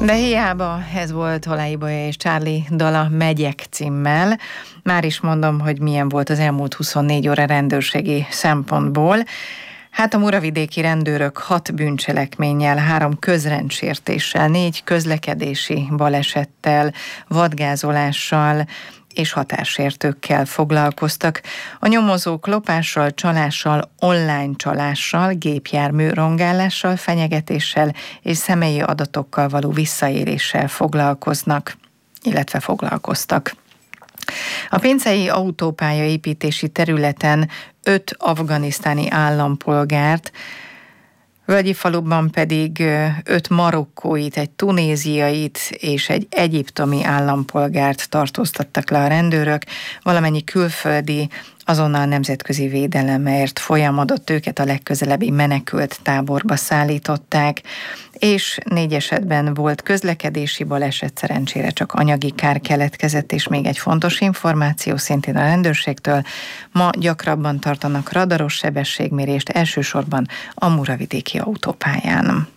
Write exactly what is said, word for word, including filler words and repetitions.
De hiába, ez volt Holá Ibolya és Charlie dala Megyek címmel. Már is mondom, hogy milyen volt az elmúlt huszonnégy óra rendőrségi szempontból. Hát a muravidéki rendőrök hat bűncselekménnyel, három közrendsértéssel, négy közlekedési balesettel, vadgázolással és határsértőkkel foglalkoztak. A nyomozók lopással, csalással, online csalással, gépjármű rongálással, fenyegetéssel és személyi adatokkal való visszaéléssel foglalkoznak, illetve foglalkoztak. A péncei autópálya építési területen öt afganisztáni állampolgárt, Völgyifaluban pedig öt marokkóit, egy tunéziait és egy egyiptomi állampolgárt tartóztattak le a rendőrök, valamennyi külföldi azonnal nemzetközi védelemért folyamodott, őket a legközelebbi menekült táborba szállították, és négy esetben volt közlekedési baleset, szerencsére csak anyagi kár keletkezett, és még egy fontos információ szintén a rendőrségtől, ma gyakrabban tartanak radaros sebességmérést, elsősorban a muravidéki autópályán.